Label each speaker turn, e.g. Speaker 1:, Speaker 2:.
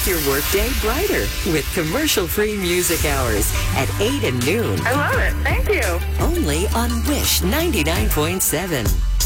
Speaker 1: your workday brighter with commercial-free music hours at 8 and noon.
Speaker 2: I love it. Thank you.
Speaker 1: Only on Wish 99.7.